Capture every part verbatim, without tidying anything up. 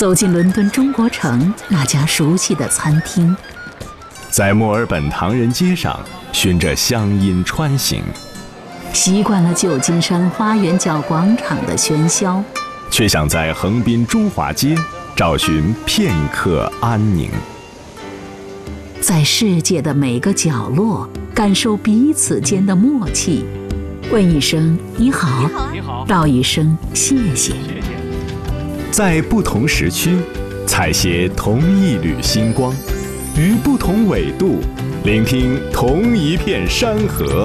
走进伦敦中国城那家熟悉的餐厅， 在墨尔本唐人街上循着乡音穿行， 习惯了旧金山花园角广场的喧嚣， 却想在横滨中华街找寻片刻安宁。 在世界的每个角落感受彼此间的默契，问一声你好， 你好， 道一声谢谢。 在不同时区采撷同一缕星光，于不同纬度聆听同一片山河。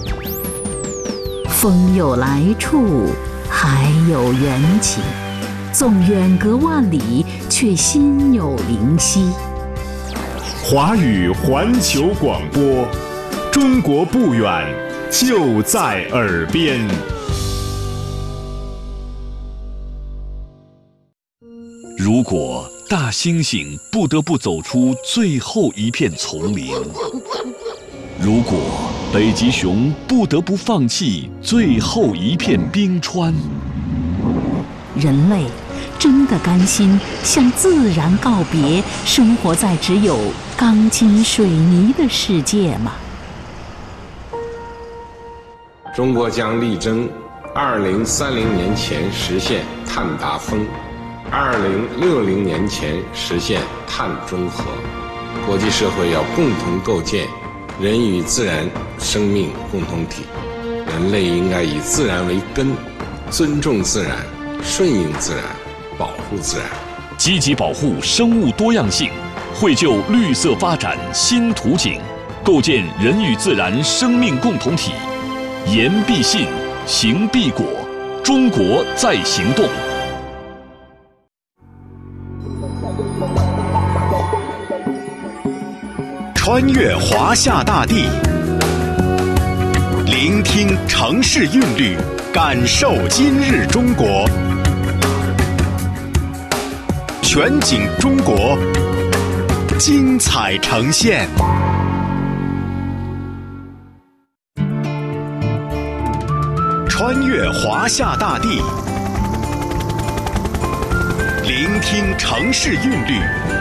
风有来处，海有缘起，纵远隔万里，却心有灵犀。 华语环球广播，中国不远，就在耳边。 如果大猩猩不得不走出最后一片丛林，如果北极熊不得不放弃最后一片冰川， 人类真的甘心向自然告别，生活在只有钢筋水泥的世界吗？ 中国将力争二零三零年前实现碳达峰，二零六零年前实现碳中和。国际社会要共同构建人与自然生命共同体，人类应该以自然为根，尊重自然，顺应自然，保护自然， 积极保护生物多样性，绘就绿色发展新图景，构建人与自然生命共同体。言必信，行必果，中国在行动。 穿越华夏大地，聆听城市韵律，感受今日中国。全景中国，精彩呈现。穿越华夏大地，聆听城市韵律，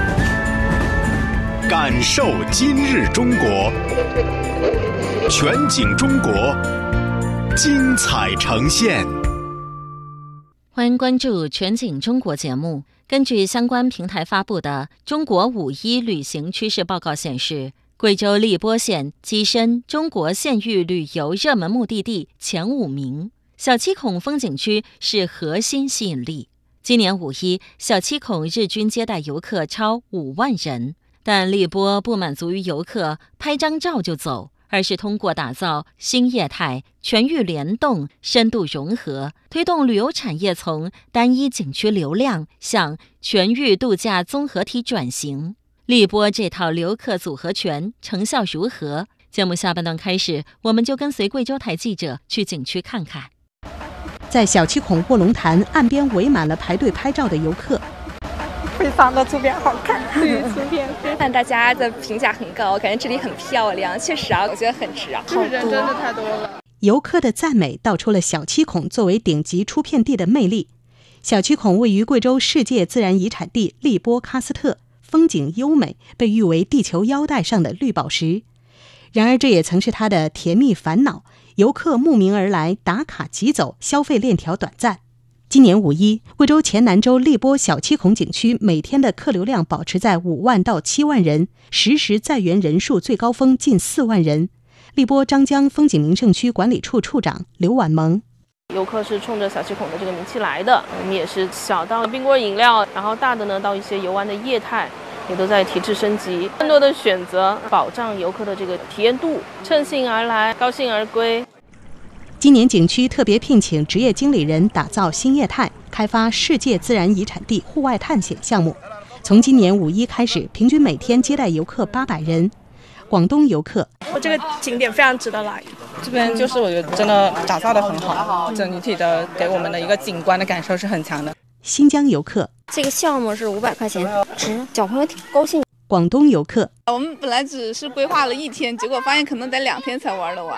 感受今日中国。全景中国，精彩呈现。 欢迎关注全景中国节目。根据相关平台发布的《中国五一旅行趋势报告》显示，贵州荔波县跻身中国县域旅游热门目的地前五名。小七孔风景区是核心吸引力。今年五一，小七孔日均接待游客超五万人。但荔波不满足于游客拍张照就走，而是通过打造新业态、全域联动、深度融合，推动旅游产业从单一景区流量向全域度假综合体转型。荔波这套游客组合拳成效如何？节目下半段开始，我们就跟随贵州台记者去景区看看。 在小七孔卧龙潭岸边围满了排队拍照的游客。 非常的图片好看，对，图片看大家的评价很高，感觉这里很漂亮，确实啊，我觉得很值啊， 好多，人真的太多了。 游客的赞美道出了小七孔作为顶级出片地的魅力。小七孔位于贵州世界自然遗产地荔波喀斯特，风景优美，被誉为地球腰带上的绿宝石。然而这也曾是它的甜蜜烦恼，游客慕名而来，打卡即走，消费链条短暂。今年五一，贵州黔南州荔波小七孔景区每天的客流量保持在五万到七万人，实时在园人数最高峰近四万人。荔波张江风景名胜区管理处处长刘婉萌： 游客是冲着小七孔的这个名气来的，我们也是小到冰棍饮料，然后大的呢到一些游玩的业态，也都在提质升级，更多的选择保障游客的这个体验度，乘兴而来，高兴而归。 今年景区特别聘请职业经理人打造新业态，开发世界自然遗产地户外探险项目。从今年五一开始，平均每天接待游客八百人。广东游客： 我这个景点非常值得来， 这边就是我觉得真的打造的很好，整体的给我们的一个景观的感受是很强的。 新疆游客： 这个项目是五百块钱，值，小朋友挺高兴。 广东游客： 我们本来只是规划了一天，结果发现可能得两天才玩得完。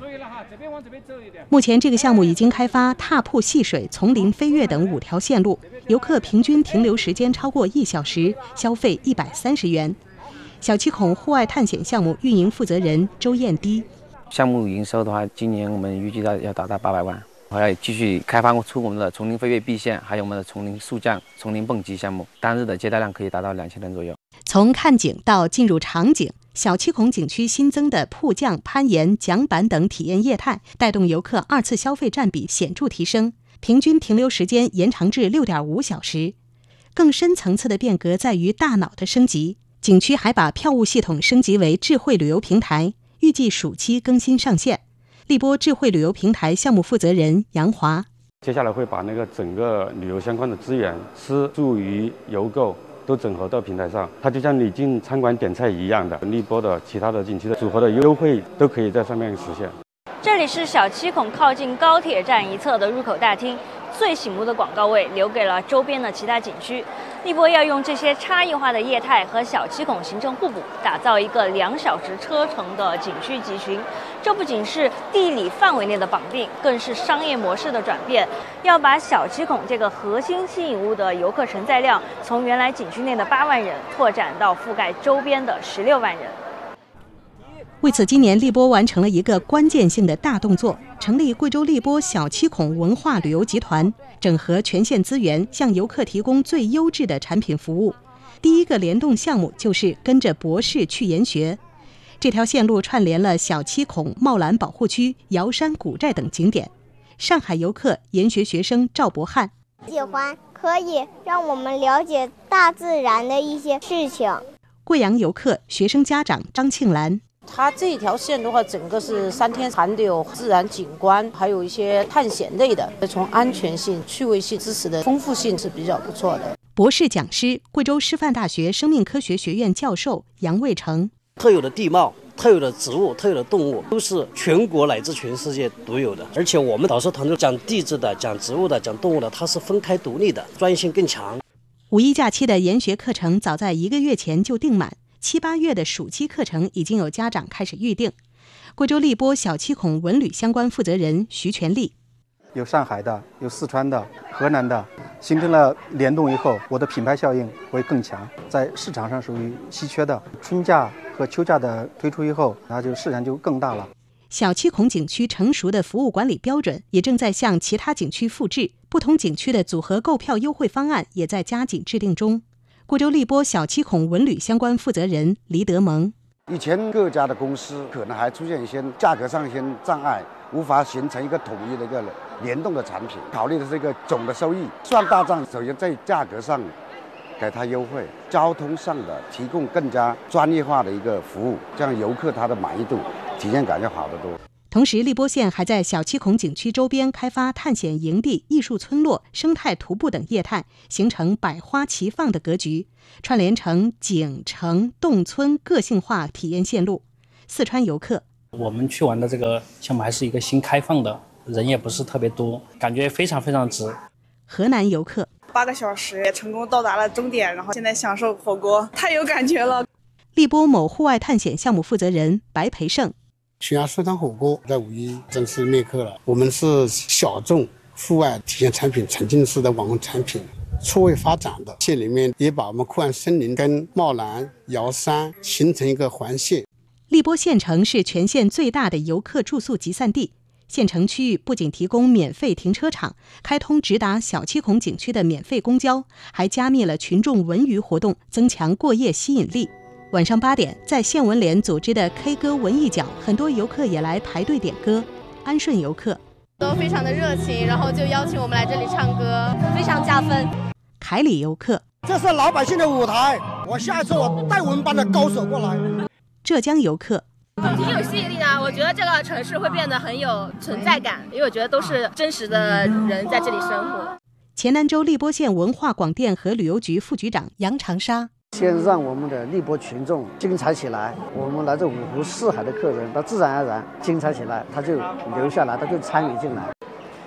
目前这个项目已经开发踏瀑戏水、丛林飞跃等五条线路，游客平均停留时间超过一小时，消费一百三十元。小七孔户外探险项目运营负责人周燕迪： 项目营收的话，今年我们预计到要达到八百万，还要继续开发出我们的丛林飞跃壁线，还有我们的丛林速降、丛林蹦极项目，单日的接待量可以达到两千人左右。 从看景到进入场景，小七孔景区新增的瀑降、攀岩、桨板等体验业态，带动游客二次消费占比显著提升，平均停留时间延长至 六点五小时。更深层次的变革在于大脑的升级，景区还把票务系统升级为智慧旅游平台，预计暑期更新上线。荔波智慧旅游平台项目负责人杨华： 接下来会把那个整个旅游相关的资源，吃住娱游购都整合到平台上，它就像你进餐馆点菜一样的，荔波的其他的景区的组合的优惠都可以在上面实现。 这里是小七孔靠近高铁站一侧的入口大厅，最醒目的广告位留给了周边的其他景区。荔波要用这些差异化的业态和小七孔形成互补，打造一个两小时车程的景区集群。这不仅是地理范围内的绑定，更是商业模式的转变。要把小七孔这个核心吸引物的游客承载量，从原来景区内的八万人拓展到覆盖周边的十六万人。 为此，今年荔波完成了一个关键性的大动作，成立贵州荔波小七孔文化旅游集团，整合全县资源，向游客提供最优质的产品服务。第一个联动项目就是跟着博士去研学，这条线路串联了小七孔、茂兰保护区、瑶山古寨等景点。上海游客研学学生赵博汉： 喜欢，可以让我们了解大自然的一些事情。 贵阳游客学生家长张庆兰： 它这条线的话，整个是三天含的有自然景观，还有一些探险类的，从安全性、趣味性、知识的丰富性是比较不错的。 博士讲师，贵州师范大学生命科学学院教授杨卫成： 特有的地貌、特有的植物、特有的动物，都是全国乃至全世界独有的。而且我们导师团队讲地质的、讲植物的、讲动物的，它是分开独立的，专业性更强。 五一假期的研学课程早在一个月前就订满。七八月的暑期课程已经有家长开始预定。贵州荔波小七孔文旅相关负责人徐全利： 有上海的，有四川的，河南的，形成了联动以后，我的品牌效应会更强，在市场上属于稀缺的。春假和秋假的推出以后，那就市场就更大了。 小七孔景区成熟的服务管理标准也正在向其他景区复制，不同景区的组合购票优惠方案也在加紧制定中。贵州荔波小七孔文旅相关负责人黎德蒙： 以前各家的公司可能还出现一些价格上一些障碍，无法形成一个统一的一个联动的产品。考虑的是一个总的收益，算大账，首先在价格上给他优惠，交通上的提供更加专业化的一个服务，这样游客他的满意度、体验感就好得多。 同时，荔波县还在小七孔景区周边开发探险营地、艺术村落、生态徒步等业态，形成百花齐放的格局，串联成景、城、洞村个性化体验线路。四川游客： 我们去玩的这个项目还是一个新开放的，人也不是特别多，感觉非常非常值。 河南游客： 八个小时也成功到达了终点，然后现在享受火锅，太有感觉了。 荔波某户外探险项目负责人白培胜： 悬崖酸汤火锅在五一正式灭客了。我们是小众户外体验产品沉浸式的网红产品，错位发展的。县里面也把我们酷岸森林跟茂兰、瑶山形成一个环线。 荔波县城是全县最大的游客住宿集散地，县城区域不仅提供免费停车场，开通直达小七孔景区的免费公交，还加密了群众文娱活动，增强过夜吸引力。晚上八点，在县文联组织的 K 歌文艺角，很多游客也来排队点歌。安顺游客都非常的热情，然后就邀请我们来这里唱歌，非常加分。 凯里游客： 这是老百姓的舞台，我下一次我带我们班的高手过来。 浙江游客： 挺有吸引力的，我觉得这个城市会变得很有存在感，因为我觉得都是真实的人在这里生活。 黔南州荔波县文化广电和旅游局副局长杨长沙： 先让我们的荔波群众精彩起来，我们来自五湖四海的客人，他自然而然精彩起来，他就留下来，他就参与进来。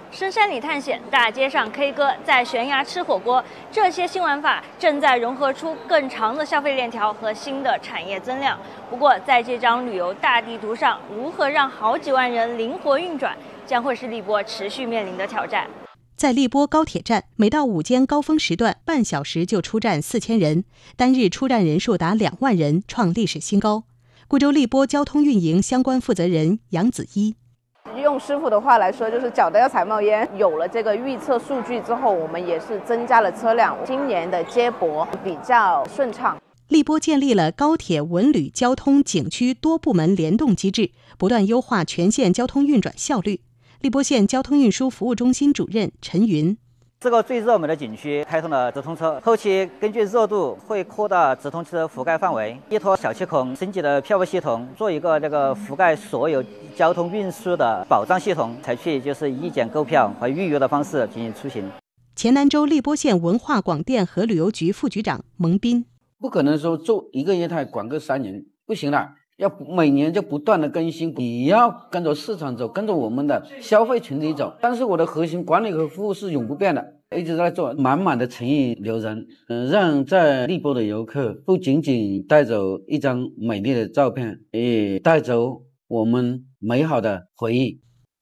深山里探险，大街上 K 歌，在悬崖吃火锅，这些新玩法正在融合出更长的消费链条和新的产业增量。不过，在这张旅游大地图上，如何让好几万人灵活运转，将会是荔波持续面临的挑战。 在荔波高铁站，每到午间高峰时段，半小时就出站四千人，单日出站人数达两万人，创历史新高。贵州荔波交通运营相关负责人杨子一。 用师傅的话来说，就是搅得要踩冒烟。有了这个预测数据之后，我们也是增加了车辆，今年的接驳比较顺畅。 荔波建立了高铁文旅交通景区多部门联动机制，不断优化全县交通运转效率。荔波县交通运输服务中心主任陈云。 这个最热门的景区开通了直通车，后期根据热度会扩大直通车覆盖范围，依托小七孔升级的票务系统，做一个这个覆盖所有交通运输的保障系统，采取就是一检购票和预约的方式进行出行。 黔南州荔波县文化广电和旅游局副局长蒙斌： 不可能说做一个业态管个三年，不行了。要每年就不断的更新，你要跟着市场走，跟着我们的消费群体走。但是我的核心管理和服务是永不变的，一直在做，满满的诚意留人，嗯，让在荔波的游客不仅仅带走一张美丽的照片，也带走我们美好的回忆。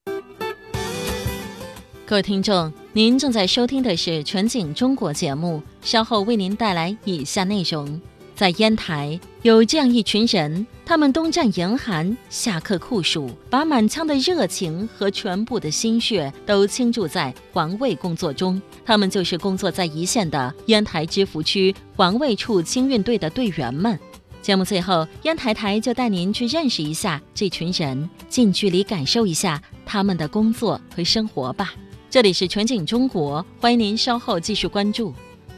各位听众，您正在收听的是全景中国节目，稍后为您带来以下内容。在烟台有这样一群人，他们冬战严寒，夏刻酷暑，把满腔的热情和全部的心血都倾注在环卫工作中。他们就是工作在一线的烟台芝罘区环卫处清运队的队员们。节目最后，烟台台就带您去认识一下这群人，近距离感受一下他们的工作和生活吧。这里是全景中国，欢迎您稍后继续关注。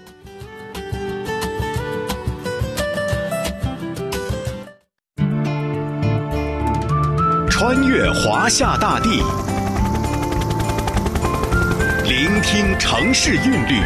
穿越华夏大地，聆听城市韵律，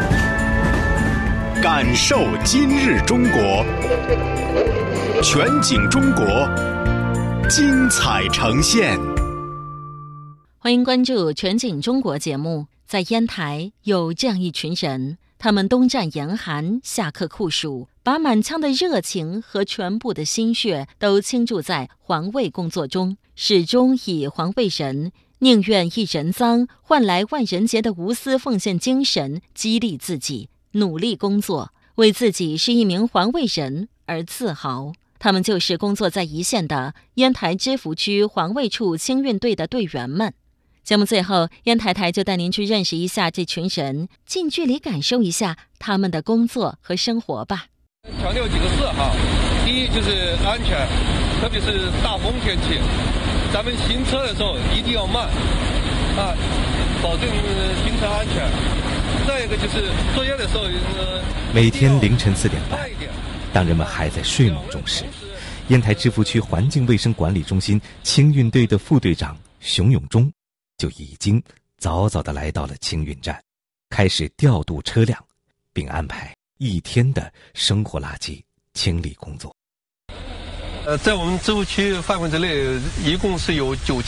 感受今日中国。全景中国，精彩呈现。 欢迎关注全景中国节目。在烟台有这样一群人，他们冬战严寒，夏刻酷暑，把满腔的热情和全部的心血都倾注在环卫工作中，始终以环卫人宁愿一人脏换来万人洁的无私奉献精神激励自己，努力工作，为自己是一名环卫人而自豪。他们就是工作在一线的烟台芝罘区环卫处清运队的队员们。节目最后，烟台台就带您去认识一下这群人，近距离感受一下他们的工作和生活吧。 强调几个事哈，第一就是安全，特别是大风天气，咱们行车的时候一定要慢啊，保证行车安全。再一个就是作业的时候，呃、 每天凌晨四点半，当人们还在睡梦中时，烟台芝罘区环境卫生管理中心清运队的副队长熊永忠就已经早早地来到了清运站，开始调度车辆，并安排一天的生活垃圾清理工作。 呃，在我们芝罘区范围之内，一共是有九千